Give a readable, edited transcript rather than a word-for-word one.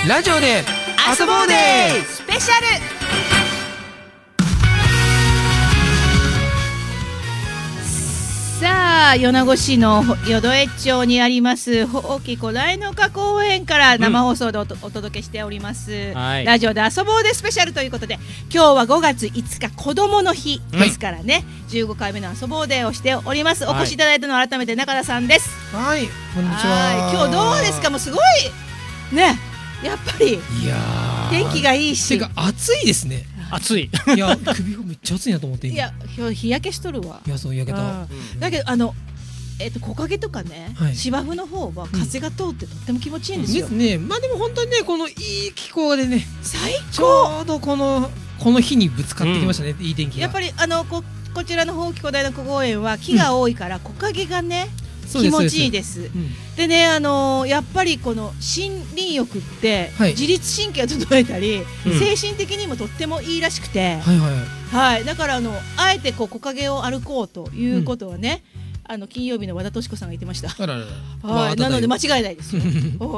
ラジオで遊ぼうでスペシャル。さあ、米子市の淀江町にありますほうき小鯛の丘公園から生放送でお届けしております、 はい、 ラジオで遊ぼうでスペシャルということで、今日は5月5日子どもの日ですからね、15回目の遊ぼうでをしております。お越しいただいたのは改めて中田さんです。 はい、こんにちは。 今日どうですか？もうすごいね、やっぱりいや天気がいいし、 てか暑いですね。 暑い。 いや、首がめっちゃ暑いなと思って今。 いや、日焼けしとるわ。 いや、そう焼けた。 だけど木陰とかね、 はい、 芝生の方は風が通ってとっても気持ちいいんですよ。 ですね。まあでも本当にね、このいい気候でね、 最高。 ちょうどこの日にぶつかってきましたね、いい天気が。 やっぱりこちらのほうき小鯛の丘公園は木が多いから、木陰がね気持ちいいです。でね、やっぱりこの森林浴って、自律神経が整えたり、精神的にもとってもいいらしくて、だからあえて木陰を歩こうということはね、金曜日の和田敏子さんが言ってました。なので間違いないですよ。